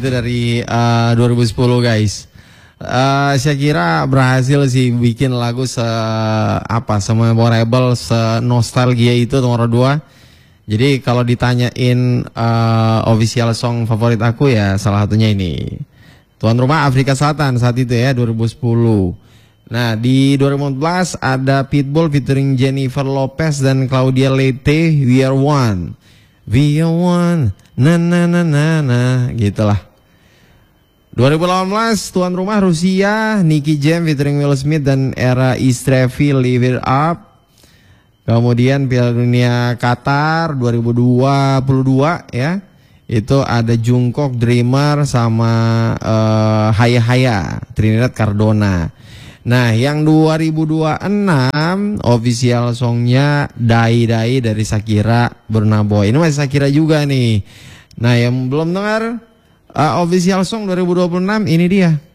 Itu dari 2010 guys. Shakira berhasil sih bikin lagu memorable, nostalgia itu nomor 2. Jadi kalau ditanyain official song favorit aku ya salah satunya ini. Tuan rumah Afrika Selatan saat itu ya 2010. Nah di 2014 ada Pitbull featuring Jennifer Lopez dan Claudia Leite, We Are One. We Are One, na na na na na, gitulah. 2018 tuan rumah Rusia, Nicky Jam featuring Will Smith dan Era Istrevi, Live It Up. Kemudian Piala Dunia Qatar 2022 ya. Itu ada Jungkook, Dreamer sama Haya Haya, Trinidad Cardona. Nah, yang 2026 official songnya Dai Dai dari Shakira, Burna Boy. Ini masih Shakira juga nih. Nah, yang belum dengar official song 2026 ini dia.